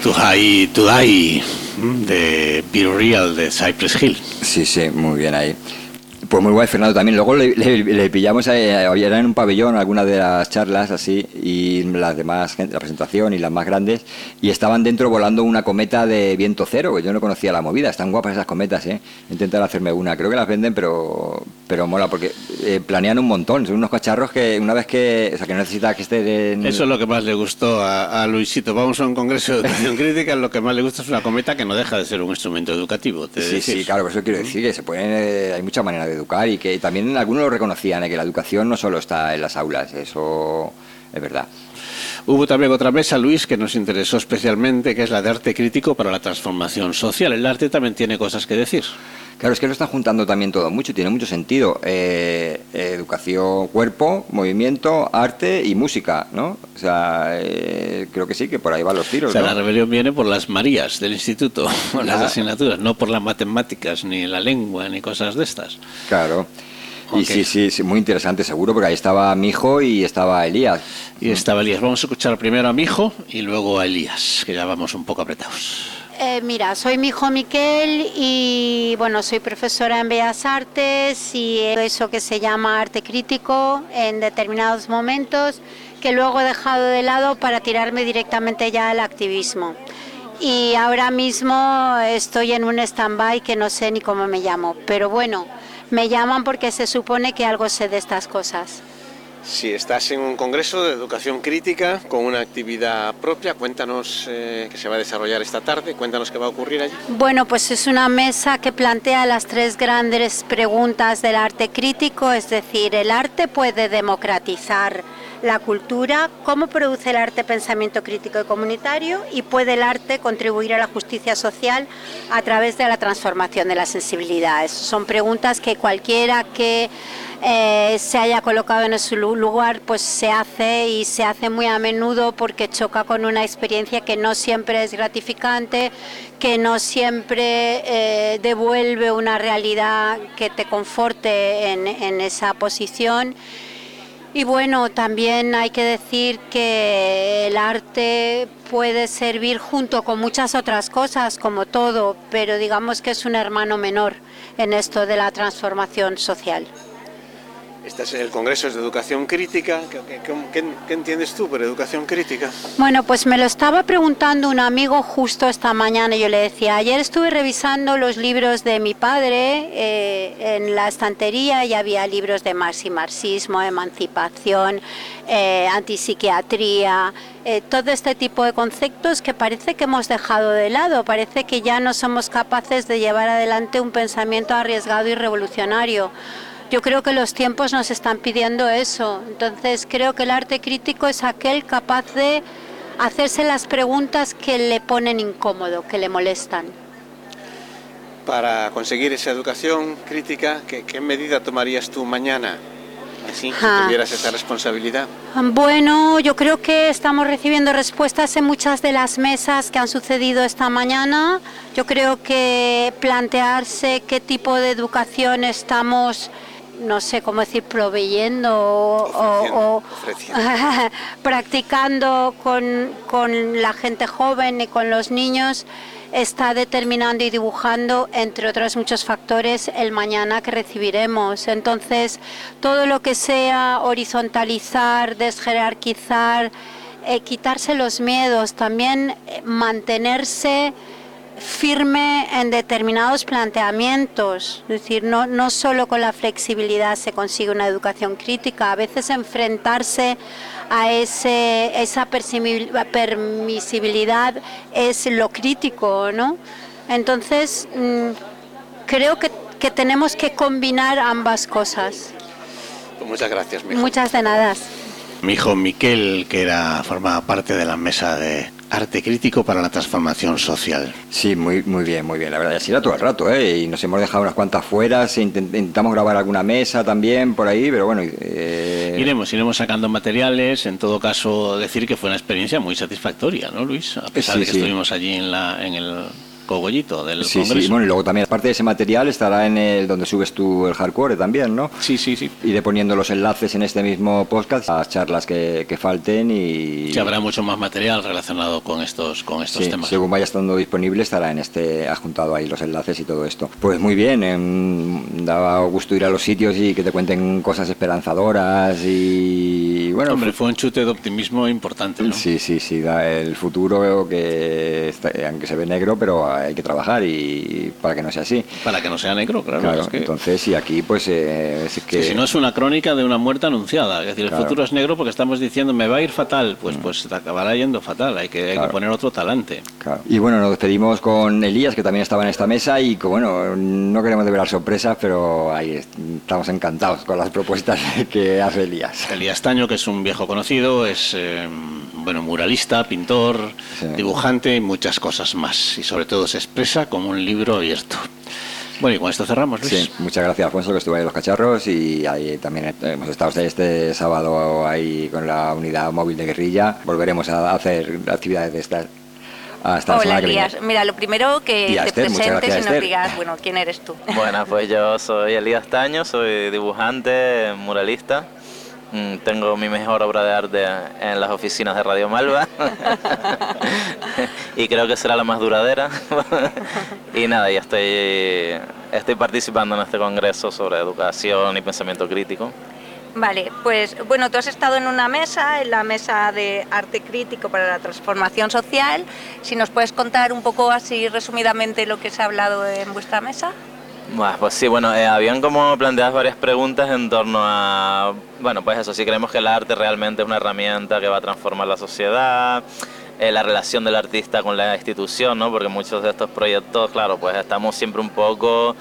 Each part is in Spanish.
Too High to Die de Be Real de Cypress Hill. Sí, sí, muy bien ahí. Pues muy guay, Fernando, también. Luego le pillamos, era en un pabellón algunas de las charlas así, y las demás, la presentación y las más grandes, y estaban dentro volando una cometa de viento cero, que yo no conocía la movida. Están guapas esas cometas, ¿eh? Intentar hacerme una. Creo que las venden, pero mola, porque planean un montón. Son unos cacharros que una vez que... O sea, que no necesita que esté en... Eso es lo que más le gustó a Luisito. Vamos a un congreso de educación crítica, lo que más le gusta es una cometa que no deja de ser un instrumento educativo. Sí, claro, por eso quiero decir que se pueden... hay muchas maneras de educar, y que también algunos lo reconocían, que la educación no solo está en las aulas, eso es verdad. Hubo también otra mesa, Luis, que nos interesó especialmente, que es la de arte crítico para la transformación social. El arte también tiene cosas que decir. Claro, es que lo están juntando también todo mucho, tiene mucho sentido. Educación, cuerpo, movimiento, arte y música, ¿no? O sea, creo que sí, que por ahí van los tiros. O sea, ¿no? La rebelión viene por las Marías del instituto, por las asignaturas, no por las matemáticas, ni la lengua, ni cosas de estas. Claro. Okay. Y sí, muy interesante, seguro, porque ahí estaba mi hijo y estaba Elías. Y estaba Elías. Vamos a escuchar primero a mi hijo y luego a Elías, que ya vamos un poco apretados. Mira, soy mi hijo Miquel y bueno, soy profesora en Bellas Artes y eso que se llama arte crítico en determinados momentos, que luego he dejado de lado para tirarme directamente ya al activismo. Y ahora mismo estoy en un stand-by que no sé ni cómo me llamo, pero bueno, me llaman porque se supone que algo sé de estas cosas. Si estás en un congreso de educación crítica con una actividad propia, cuéntanos que se va a desarrollar esta tarde, cuéntanos qué va a ocurrir allí. Bueno, pues es una mesa que plantea las tres grandes preguntas del arte crítico, es decir, ¿el arte puede democratizar la cultura? ¿Cómo produce el arte pensamiento crítico y comunitario? ¿Y puede el arte contribuir a la justicia social a través de la transformación de la sensibilidad? Son preguntas que cualquiera que se haya colocado en su lugar pues se hace, y se hace muy a menudo porque choca con una experiencia que no siempre es gratificante, que no siempre devuelve una realidad que te conforte en esa posición. Y bueno, también hay que decir que el arte puede servir junto con muchas otras cosas, como todo, pero digamos que es un hermano menor en esto de la transformación social. Este es el Congreso de Educación Crítica. ¿Qué entiendes tú por educación crítica? Bueno, pues me lo estaba preguntando un amigo justo esta mañana. Yo le decía, ayer estuve revisando los libros de mi padre en la estantería, y había libros de marxismo, emancipación, antipsiquiatría, todo este tipo de conceptos que parece que hemos dejado de lado. Parece que ya no somos capaces de llevar adelante un pensamiento arriesgado y revolucionario. Yo creo que los tiempos nos están pidiendo eso. Entonces creo que el arte crítico es aquel capaz de hacerse las preguntas que le ponen incómodo, que le molestan. Para conseguir esa educación crítica, ¿qué medida tomarías tú mañana? Así, si tuvieras esa responsabilidad. Bueno, yo creo que estamos recibiendo respuestas en muchas de las mesas que han sucedido esta mañana. Yo creo que plantearse qué tipo de educación estamos, no sé cómo decir, proveyendo o practicando con la gente joven y con los niños, está determinando y dibujando, entre otros muchos factores, el mañana que recibiremos. Entonces, todo lo que sea horizontalizar, desjerarquizar, quitarse los miedos, también mantenerse firme en determinados planteamientos, es decir, no solo con la flexibilidad se consigue una educación crítica, a veces enfrentarse a esa permisibilidad es lo crítico, ¿no? Entonces, creo que tenemos que combinar ambas cosas. Pues muchas gracias, mijo. Muchas de nada. Mi hijo Miquel, que formaba parte de la mesa de arte crítico para la transformación social. Sí, muy bien, la verdad. Y así era todo el rato, y nos hemos dejado unas cuantas fuera, intentamos grabar alguna mesa también por ahí, pero bueno... Iremos sacando materiales. En todo caso, decir que fue una experiencia muy satisfactoria, ¿no, Luis? A pesar de que estuvimos allí en cogollito del Sí, Congreso. sí, bueno, y luego también aparte de ese material estará en el donde subes tú el hardcore también, ¿no? Sí, sí, sí. Iré poniendo los enlaces en este mismo podcast, las charlas que falten y... Sí, habrá mucho más material relacionado con estos Sí, temas. según vaya estando disponible estará adjuntado ahí los enlaces y todo esto. Pues muy bien, daba gusto ir a los sitios y que te cuenten cosas esperanzadoras y bueno... Hombre, fue un chute de optimismo importante, ¿no? Sí, da el futuro que aunque se ve negro, pero hay que trabajar y para que no sea así. Para que no sea negro, claro. Es que... Entonces, y aquí pues es que... Si no es una crónica de una muerte anunciada, es decir, Claro. el futuro es negro porque estamos diciendo me va a ir fatal, pues te acabará yendo fatal, hay que poner otro talante. Claro. Y bueno, nos despedimos con Elías, que también estaba en esta mesa y que bueno, no queremos develar sorpresas, pero ahí estamos encantados con las propuestas que hace Elías. Elías Taño, que es un viejo conocido, es muralista, pintor, Sí. dibujante y muchas cosas más. Y sobre todo se expresa como un libro abierto. Bueno, y con esto cerramos, Luis. Sí, muchas gracias, Alfonso, que estuvo ahí en Los Cacharros y ahí también hemos estado este sábado ahí con la unidad móvil de guerrilla. Volveremos a hacer actividades de estas hasta la Hola, semana que Elías. viene. Mira, lo primero que Y a te Esther, muchas presentes gracias, y nos Esther. digas, bueno, ¿quién eres tú? Bueno, pues yo soy Elías Taño, soy dibujante, muralista. Tengo mi mejor obra de arte en las oficinas de Radio Malva y creo que será la más duradera. Y nada, ya estoy participando en este congreso sobre educación y pensamiento crítico. Vale, pues bueno, tú has estado en una mesa, en la mesa de arte crítico para la transformación social. Si nos puedes contar un poco así resumidamente lo que se ha hablado en vuestra mesa. Pues sí, bueno, habían como planteadas varias preguntas en torno a, bueno, pues eso, si creemos que el arte realmente es una herramienta que va a transformar la sociedad, la relación del artista con la institución, ¿no? Porque muchos de estos proyectos, claro, pues estamos siempre un poco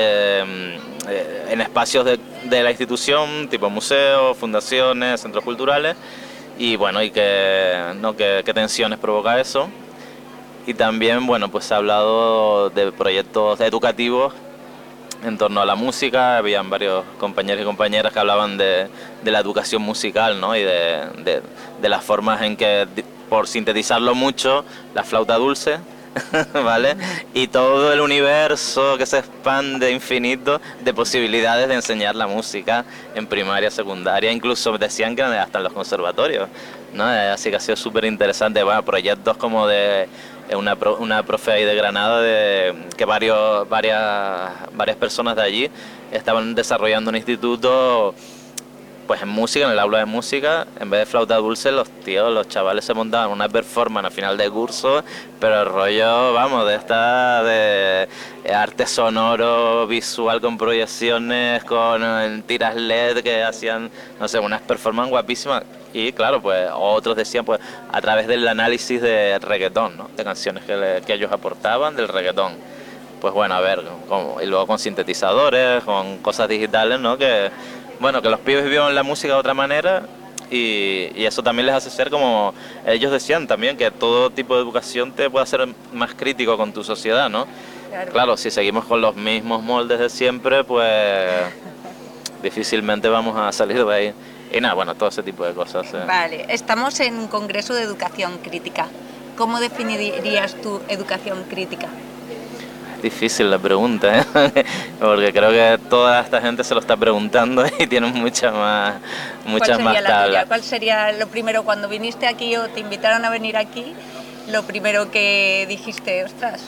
en espacios de la institución, tipo museos, fundaciones, centros culturales, y bueno, y qué tensiones provoca eso. Y también, bueno, pues se ha hablado de proyectos educativos en torno a la música. Habían varios compañeros y compañeras que hablaban de la educación musical, ¿no? Y de las formas en que, por sintetizarlo mucho, la flauta dulce, ¿vale? Y todo el universo que se expande infinito de posibilidades de enseñar la música en primaria, secundaria, incluso decían que hasta en los conservatorios, ¿no? Así que ha sido súper interesante. Bueno, proyectos como de una profe ahí de Granada, que varias personas de allí estaban desarrollando un instituto pues en música, en el aula de música. En vez de flauta dulce, los chavales se montaban una performance al final de curso, pero el rollo, vamos, de arte sonoro, visual, con proyecciones, con tiras LED que hacían, no sé, unas performances guapísimas. Y claro, pues otros decían, pues a través del análisis de reggaetón, ¿no? De canciones que ellos aportaban del reggaetón. Pues bueno, a ver, y luego con sintetizadores, con cosas digitales, ¿no? Que los pibes vieron la música de otra manera y eso también les hace ser, como ellos decían también, que todo tipo de educación te puede hacer más crítico con tu sociedad, ¿no? Claro, si seguimos con los mismos moldes de siempre, pues difícilmente vamos a salir de ahí. Y nada, bueno, todo ese tipo de cosas. Vale, estamos en un congreso de educación crítica. ¿Cómo definirías tu educación crítica? Difícil la pregunta, ¿eh? Porque creo que toda esta gente se lo está preguntando y tienen muchas más tablas. ¿Cuál sería lo primero cuando viniste aquí o te invitaron a venir aquí? Lo primero que dijiste, ostras,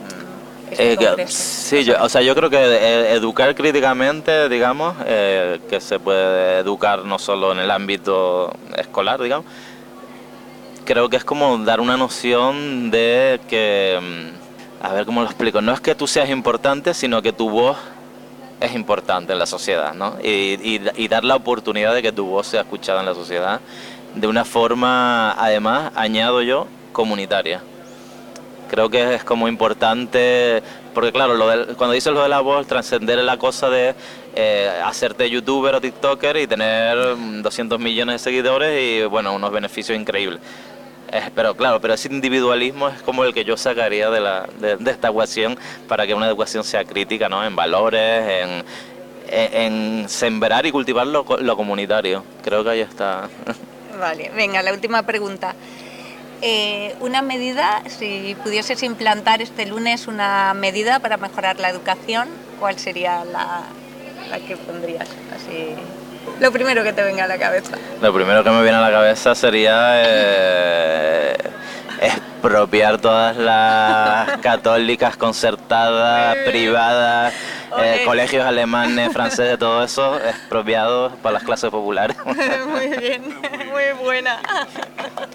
sí, yo creo que educar críticamente, digamos, que se puede educar no solo en el ámbito escolar, digamos, creo que es como dar una noción de que, a ver cómo lo explico, no es que tú seas importante, sino que tu voz es importante en la sociedad, ¿no? Y dar la oportunidad de que tu voz sea escuchada en la sociedad de una forma, además, añado yo, comunitaria. Creo que es como importante, porque claro, cuando dices lo de la voz, trascender la cosa de hacerte youtuber o tiktoker y tener 200 millones de seguidores y bueno, unos beneficios increíbles. Pero claro, pero ese individualismo es como el que yo sacaría de esta ecuación para que una educación sea crítica, ¿no? En valores, en sembrar y cultivar lo comunitario. Creo que ahí está. Vale, venga, la última pregunta. Una medida, si pudieses implantar este lunes una medida para mejorar la educación, ¿cuál sería la que pondrías? Así, lo primero que te venga a la cabeza. Lo primero que me viene a la cabeza sería expropiar todas las católicas, concertadas, privadas, colegios alemanes, franceses, todo eso, expropiados para las clases populares. Muy bien, muy buena.